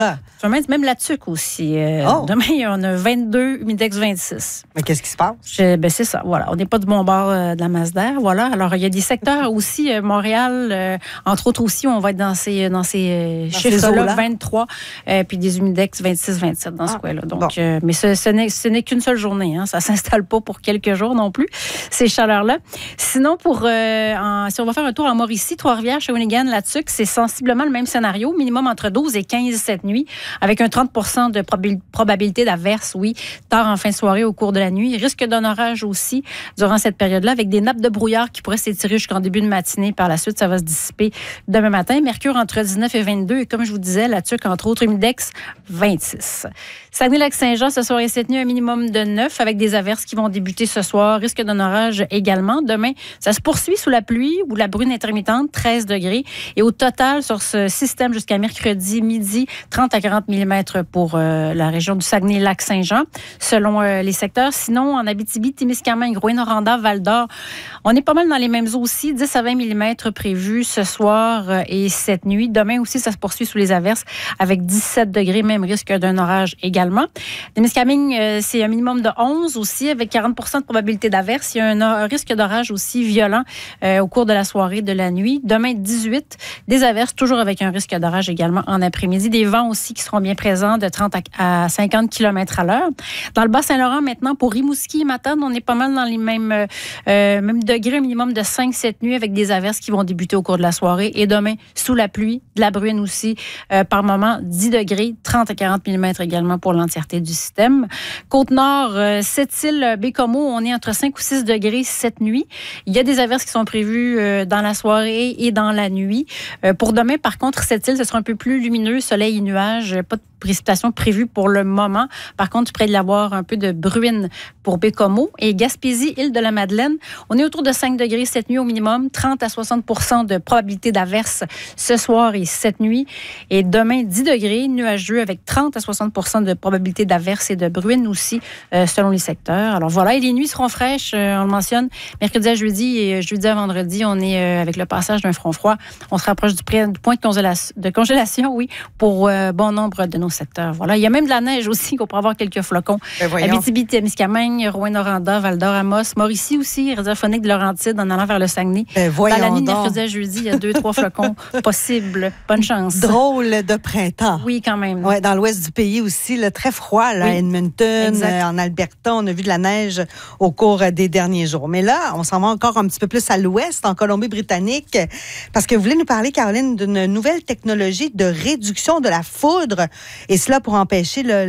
Je vais même la tuque aussi. Demain, on a 22, humidex 26. Mais qu'est-ce qui se passe? C'est ça, voilà. On n'est pas du bon bord de la masse d'air, voilà. Alors, il y a des secteurs aussi, Montréal, entre autres aussi, on va être dans ces chiffres-là, 23, puis des humidex 26, 27 dans ce coin-là. Donc, mais ce n'est qu'une seule journée, hein. Ça ne s'installe pas pour quelques jours non plus, ces chaleurs-là. Sinon, si on va faire un tour en Mauricie, Trois-Rivières, Shawinigan, la tuque, c'est sensiblement le même scénario, minimum entre 12 et 15 cette nuit, avec un 30 de probabilité d'averse, oui, tard en fin de soirée au cours de la nuit. Risque d'un orage aussi durant cette période-là, avec des nappes de brouillard qui pourraient s'étirer jusqu'en début de matinée. Par la suite, ça va se dissiper demain matin. Mercure entre 19 et 22. Et comme je vous disais, la tuque, entre autres, humidex 26. Saguenay-Lac-Saint-Jean, ce soir et cette nuit, un minimum de 9, avec des averses qui vont débuter ce soir. Risque d'un orage également. Demain, ça se poursuit sous la pluie ou la brune intermittente, 13 degrés. Et au total, sur ce système jusqu'à mercredi midi, 30 à 40 mm pour la région du Saguenay-Lac-Saint-Jean, selon les secteurs. Sinon, en Abitibi, Témiscamingue, Rouyn-Noranda, Val-d'Or, on est pas mal dans les mêmes eaux aussi. 10 à 20 mm prévus ce soir et cette nuit. Demain aussi, ça se poursuit sous les averses avec 17 degrés, même risque d'un orage également. Témiscamingue, c'est un minimum de 11 aussi, avec 40 de probabilité d'averse. Il y a un risque d'orage aussi violent au cours de la soirée et de la nuit. Demain, 18, des averses, toujours avec un risque d'orage également en après-midi. Des vents aussi qui seront bien présents de 30 à 50 km à l'heure. Dans le Bas-Saint-Laurent, maintenant, pour Rimouski et Matane, on est pas mal dans les mêmes degrés, un minimum de 5 cette nuit, avec des averses qui vont débuter au cours de la soirée. Et demain, sous la pluie, de la bruine aussi, par moment, 10 degrés, 30 à 40 mm également pour l'entièreté du système. Côte-Nord, Sept-Îles, Bécomo, on est entre 5 ou 6 degrés cette nuit. Il y a des averses qui sont prévues dans la soirée et dans la nuit. Pour demain, par contre, Sept-Îles, ce sera un peu plus lumineux, soleil et nuages, pas de précipitations prévues pour le moment. Par contre, près de l'avoir un peu de bruine pour Bécomo. Et Gaspésie, Île-de-la-Madeleine, on est autour de 5 degrés cette nuit au minimum, 30 à 60 de probabilité d'averse ce soir et cette nuit. Et demain, 10 degrés, nuageux avec 30 à 60 de probabilité d'averse et de bruine aussi, selon les secteurs. Alors voilà, et les nuits seront fraîches, on le mentionne, mercredi à jeudi et jeudi à vendredi, on est avec le passage d'un front froid. On se rapproche du point de congélation, oui, pour bon nombre de nos secteurs. Voilà, il y a même de la neige aussi, qu'on pourra avoir quelques flocons. Abitibi-Témiscamingue, Rouyn-Noranda, Val-d'Or, Amos, Mauricie aussi, radiophonique de Laurentide en allant vers le Saguenay. Dans la nuit de mercredi à jeudi, il y a 2-3 flocons possibles. Bonne chance. Drôle de printemps. Oui, quand même. Ouais, dans l'ouest du pays aussi, là, très froid, là, oui. Edmonton, en Alberta, on a vu de la neige au cours des derniers jours. Mais là, on s'en va encore un petit peu plus à l'ouest, en Colombie-Britannique, parce que vous voulez nous parler, Caroline, d'une nouvelle technologie de réduction de la foudre, et cela pour empêcher là,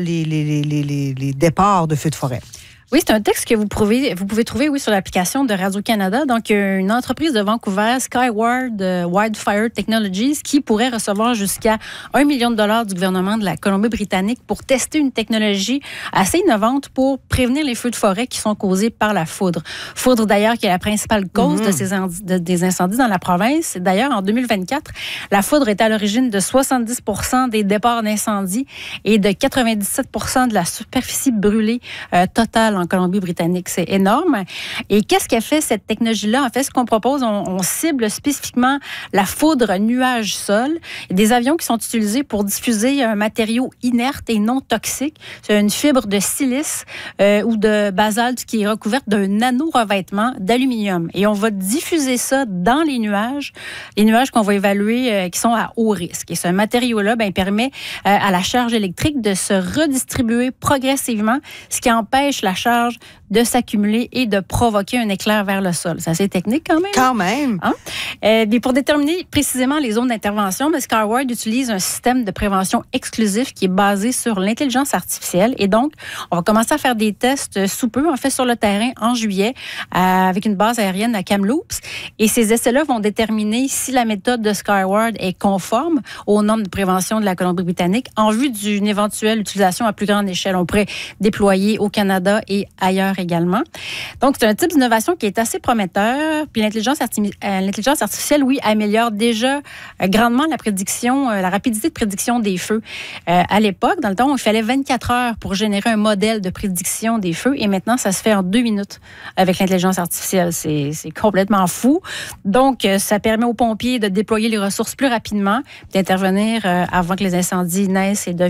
les départs de feux de forêt. Oui, c'est un texte que vous pouvez trouver sur l'application de Radio-Canada. Donc, une entreprise de Vancouver, Skyward Wildfire Technologies, qui pourrait recevoir jusqu'à $1 million du gouvernement de la Colombie-Britannique pour tester une technologie assez innovante pour prévenir les feux de forêt qui sont causés par la foudre. Foudre, d'ailleurs, qui est la principale cause des incendies dans la province. D'ailleurs, en 2024, la foudre est à l'origine de 70% des départs d'incendie et de 97% de la superficie brûlée totale en Colombie-Britannique. C'est énorme. Et qu'est-ce qu'a fait cette technologie-là? En fait, ce qu'on propose, on cible spécifiquement la foudre nuage-sol. Il y a des avions qui sont utilisés pour diffuser un matériau inerte et non toxique. C'est une fibre de silice ou de basalte qui est recouverte d'un nano-revêtement d'aluminium. Et on va diffuser ça dans les nuages qu'on va évaluer qui sont à haut risque. Et ce matériau-là permet à la charge électrique de se redistribuer progressivement, ce qui empêche la charge de s'accumuler et de provoquer un éclair vers le sol. C'est assez technique quand même. Quand même. Hein? Mais pour déterminer précisément les zones d'intervention, Skyward utilise un système de prévention exclusif qui est basé sur l'intelligence artificielle. Et donc, on va commencer à faire des tests sous peu, en fait, sur le terrain en juillet, avec une base aérienne à Kamloops. Et ces essais-là vont déterminer si la méthode de Skyward est conforme aux normes de prévention de la Colombie-Britannique en vue d'une éventuelle utilisation à plus grande échelle. On pourrait déployer au Canada et ailleurs également. Donc, c'est un type d'innovation qui est assez prometteur. Puis l'intelligence artificielle, oui, améliore déjà grandement la prédiction, la rapidité de prédiction des feux. À l'époque, dans le temps, il fallait 24 heures pour générer un modèle de prédiction des feux et maintenant, ça se fait en 2 minutes avec l'intelligence artificielle. C'est complètement fou. Donc, ça permet aux pompiers de déployer les ressources plus rapidement, d'intervenir avant que les incendies naissent et deviennent